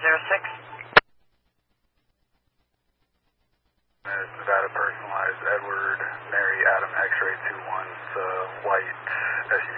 006. Nevada personalized Edward Mary Adam X-ray 21, white